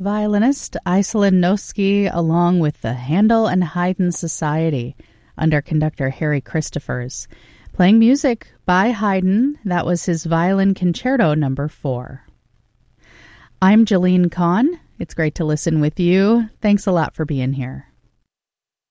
violinist Iselin Noski along with the Handel and Haydn Society under conductor Harry Christophers, playing music by Haydn. That was his Violin Concerto No. 4. I'm Jolene Kahn. It's great to listen with you. Thanks a lot for being here.